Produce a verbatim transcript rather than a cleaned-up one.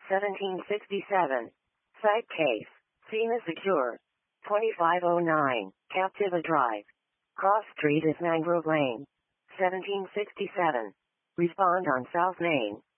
seventeen sixty-seven. Site case. Scene is secure. twenty-five oh nine. Captiva Drive. Cross Street is Mangrove Lane. seventeen sixty-seven. Respond on South Main.